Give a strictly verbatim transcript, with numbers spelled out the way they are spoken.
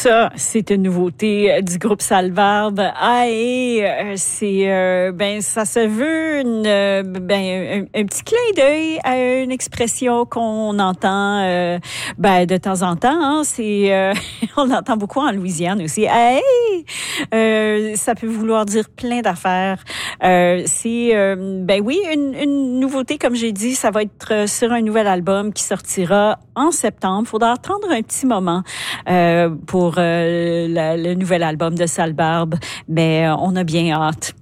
Ça, c'est une nouveauté du groupe Sallebarbe. Ah, et euh, c'est euh, ben ça se veut une, euh, ben un, un petit clin d'œil à une expression qu'on entend euh, ben de temps en temps. Hein, c'est euh, on l'entend beaucoup en Louisiane aussi. Hey, euh, ça peut vouloir dire plein d'affaires. Euh, c'est euh, ben oui une, une nouveauté, comme j'ai dit, ça va être sur un nouvel album qui sortira en septembre. Faudra attendre un petit moment euh, pour euh, la, le nouvel album de Sallebarbe, mais euh, on a bien hâte.